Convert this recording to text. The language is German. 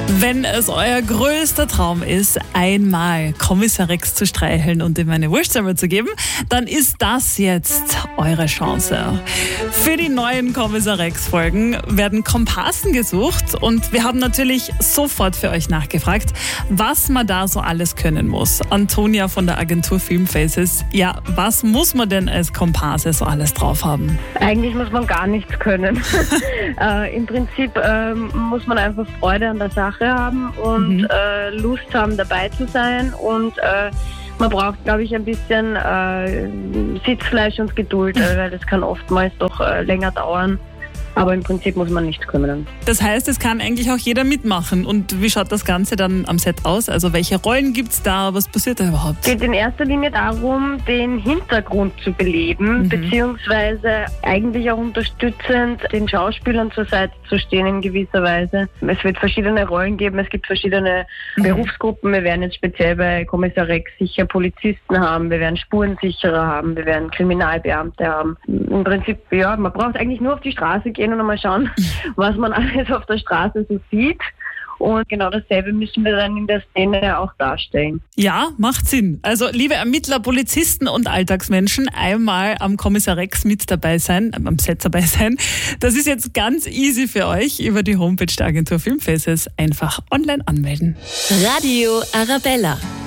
Wenn es euer größter Traum ist, einmal Kommissar Rex zu streicheln und ihm eine Wurstsemmer zu geben, dann ist das jetzt eure Chance. Für die neuen Kommissar Rex-Folgen werden Komparsen gesucht und wir haben natürlich sofort für euch nachgefragt, was man da so alles können muss. Antonia von der Agentur Filmfaces, ja, was muss man denn als Komparse so alles drauf haben? Eigentlich muss man gar nichts können. Im Prinzip muss man einfach Freude an der Sache haben und Lust haben, dabei zu sein, und man braucht, glaube ich, ein bisschen Sitzfleisch und Geduld, weil das kann oftmals doch länger dauern. Aber im Prinzip muss man nichts kümmern. Das heißt, es kann eigentlich auch jeder mitmachen. Und wie schaut das Ganze dann am Set aus? Also welche Rollen gibt's da? Was passiert da überhaupt? Es geht in erster Linie darum, den Hintergrund zu beleben, beziehungsweise eigentlich auch unterstützend den Schauspielern zur Seite zu stehen in gewisser Weise. Es wird verschiedene Rollen geben, es gibt verschiedene Berufsgruppen. Wir werden jetzt speziell bei Kommissar Rex sicher Polizisten haben, wir werden Spurensicherer haben, wir werden Kriminalbeamte haben. Im Prinzip, ja, man braucht eigentlich nur auf die Straße gehen und einmal schauen, was man alles auf der Straße so sieht. Und genau dasselbe müssen wir dann in der Szene auch darstellen. Ja, macht Sinn. Also liebe Ermittler, Polizisten und Alltagsmenschen, einmal am Kommissar Rex mit dabei sein, am Set dabei sein. Das ist jetzt ganz easy für euch. Über die Homepage der Agentur Filmfaces einfach online anmelden. Radio Arabella.